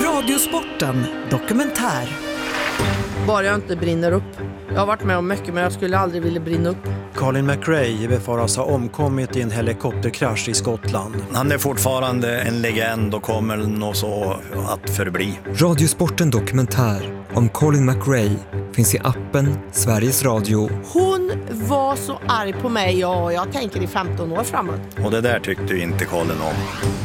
Radiosporten dokumentär. Bara jag inte brinner upp. Jag har varit med om mycket men jag skulle aldrig vilja brinna upp. Colin McRae befaras ha omkommit i en helikopterkrasch i Skottland. Han är fortfarande en legend och kommer nog så att förbli. Radiosporten dokumentär om Colin McRae finns i appen Sveriges Radio. Hon var så arg på mig och jag tänker i 15 år framåt. Och det där tyckte ju inte Colin om.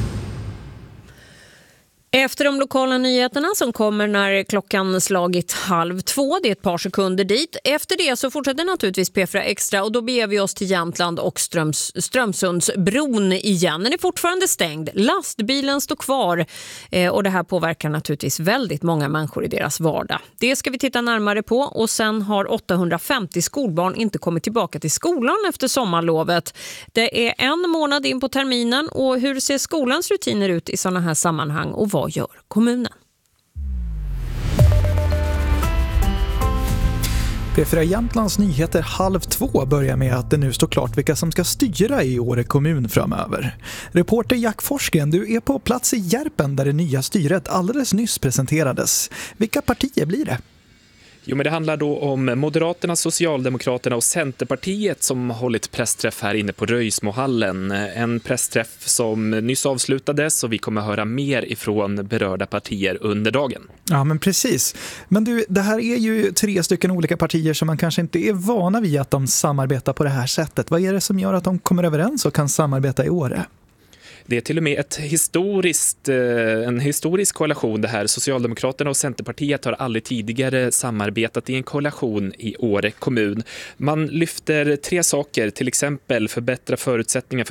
Efter de lokala nyheterna som kommer när klockan slagit 1:30, det är ett par sekunder dit. Efter det så fortsätter naturligtvis P4 Extra och då beger vi oss till Jämtland och Strömsundsbron igen. Den är fortfarande stängd, lastbilen står kvar och det här påverkar naturligtvis väldigt många människor i deras vardag. Det ska vi titta närmare på och sen har 850 skolbarn inte kommit tillbaka till skolan efter sommarlovet. Det är en månad in på terminen och hur ser skolans rutiner ut i sådana här sammanhang och vad gör kommunen? P4 Jämtlands nyheter 1:30 börjar med att det nu står klart vilka som ska styra i Åre kommun framöver. Reporter Jack Forsgren, du är på plats i Järpen där det nya styret alldeles nyss presenterades. Vilka partier blir det? Jo, men det handlar då om Moderaterna, Socialdemokraterna och Centerpartiet som har hållit pressträff här inne på Röjsmohallen. En pressträff som nyss avslutades och vi kommer höra mer ifrån berörda partier under dagen. Ja, men precis. Men du, det här är ju 3 stycken olika partier som man kanske inte är vana vid att de samarbetar på det här sättet. Vad är det som gör att de kommer överens och kan samarbeta i Åre? Det är till och med en historisk koalition det här. Socialdemokraterna och Centerpartiet har aldrig tidigare samarbetat i en koalition i Åre kommun. Man lyfter 3 saker, till exempel förbättra förutsättningar